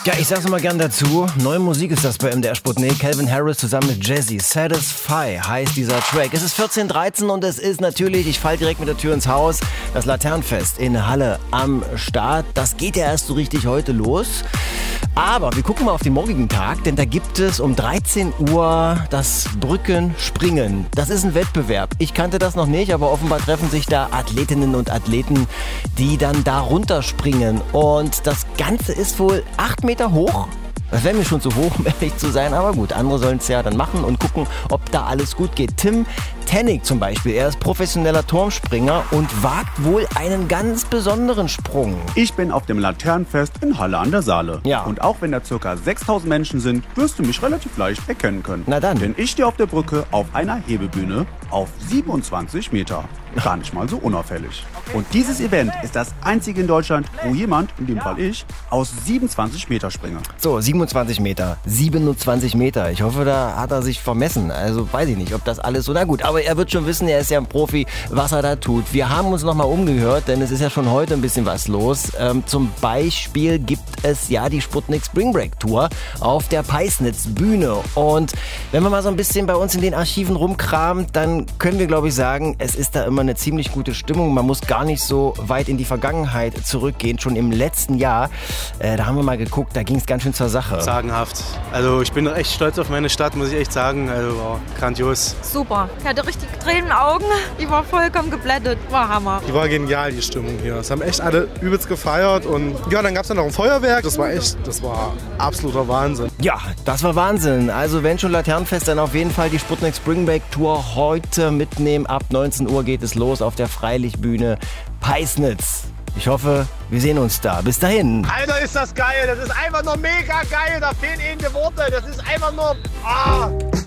Ja, ich sag's immer gern dazu. Neue Musik ist das bei MDR Sputnik. Calvin Harris zusammen mit Jazzy. Satisfy heißt dieser Track. Es ist 14:13 und es ist natürlich, ich fall direkt mit der Tür ins Haus, das Laternenfest in Halle am Start. Das geht ja erst so richtig heute los. Aber wir gucken mal auf den morgigen Tag, denn da gibt es um 13 Uhr das Brückenspringen. Das ist ein Wettbewerb. Ich kannte das noch nicht, aber offenbar treffen sich da Athletinnen und Athleten, die dann da runterspringen. Und das Ganze ist wohl 8 Meter hoch. Das wäre mir schon zu hoch, um ehrlich zu sein. Aber gut, andere sollen es ja dann machen und gucken, ob da alles gut geht. Tim Tennig zum Beispiel, er ist professioneller Turmspringer und wagt wohl einen ganz besonderen Sprung. Ich bin auf dem Laternenfest in Halle an der Saale. Ja. Und auch wenn da ca. 6.000 Menschen sind, wirst du mich relativ leicht erkennen können. Na dann. Denn ich stehe auf der Brücke auf einer Hebebühne auf 27 Meter. Gar nicht mal so unauffällig. Und dieses Event ist das einzige in Deutschland, wo jemand, in dem Fall ich, aus 27 Meter springe. So, 27 Meter, 27 Meter. Ich hoffe, da hat er sich vermessen. Also weiß ich nicht, ob das alles so... Na gut, aber er wird schon wissen, er ist ja ein Profi, was er da tut. Wir haben uns nochmal umgehört, denn es ist ja schon heute ein bisschen was los. Zum Beispiel gibt es ja die Sputnik Spring Break Tour auf der Peisnitz Bühne. Und wenn man mal so ein bisschen bei uns in den Archiven rumkramt, dann können wir, glaube ich, sagen, es ist da immer eine ziemlich gute Stimmung. Man muss gar nicht so weit in die Vergangenheit zurückgehen. Schon im letzten Jahr, da haben wir mal geguckt, da ging es ganz schön zur Sache. Sagenhaft. Also ich bin echt stolz auf meine Stadt, muss ich echt sagen. Also grandios. Super. Ich hatte richtig Tränen in den Augen. Ich war vollkommen geblendet. War Hammer. Die war genial, die Stimmung hier. Es haben echt alle übelst gefeiert. Und ja, dann gab es dann noch ein Feuerwerk. Das war absoluter Wahnsinn. Ja, das war Wahnsinn. Also wenn schon Laternenfest, dann auf jeden Fall die Sputnik Spring Break Tour heute mitnehmen. Ab 19 Uhr geht es los auf der Freilichtbühne Peisnitz. Ich hoffe, wir sehen uns da. Bis dahin. Alter, ist das geil. Das ist einfach nur mega geil. Da fehlen eben die Worte. Das ist einfach nur... Ah.